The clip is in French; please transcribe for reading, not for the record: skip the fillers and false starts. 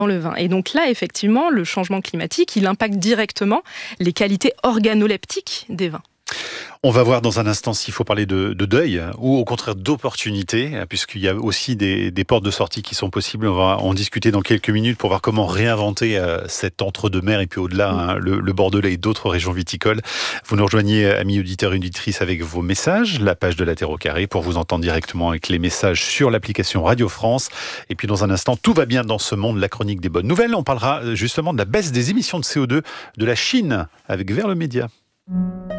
dans le vin. Et donc là, effectivement, le changement climatique, il impacte directement les qualités organoleptiques des vins. On va voir dans un instant s'il faut parler de deuil ou au contraire d'opportunité, puisqu'il y a aussi des portes de sortie qui sont possibles. On va en discuter dans quelques minutes pour voir comment réinventer cet entre-deux-mer et puis au-delà, le Bordelais et d'autres régions viticoles. Vous nous rejoignez, amis auditeurs et auditrices, avec vos messages, la page de la Terre au carré, pour vous entendre directement avec les messages sur l'application Radio France. Et puis dans un instant, tout va bien dans ce monde, la chronique des bonnes nouvelles. On parlera justement de la baisse des émissions de CO2 de la Chine avec Vers le Média.